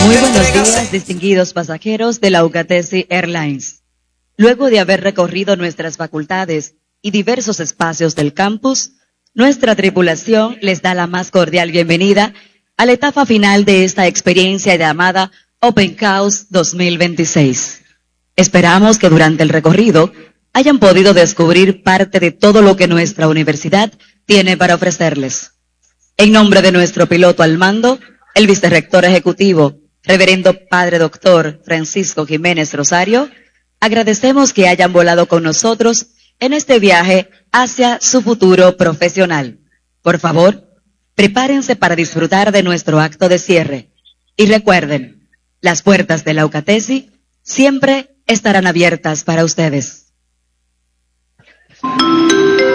Muy buenos días, distinguidos pasajeros de la UCATESI Airlines. Luego de haber recorrido nuestras facultades y diversos espacios del campus, nuestra tripulación les da la más cordial bienvenida a la etapa final de esta experiencia llamada Open House 2026. Esperamos que durante el recorrido hayan podido descubrir parte de todo lo que nuestra universidad tiene para ofrecerles. En nombre de nuestro piloto al mando, el vicerrector ejecutivo, Reverendo Padre Doctor Francisco Jiménez Rosario, agradecemos que hayan volado con nosotros en este viaje hacia su futuro profesional. Por favor, prepárense para disfrutar de nuestro acto de cierre. Y recuerden, las puertas de la UCATESI siempre estarán abiertas para ustedes.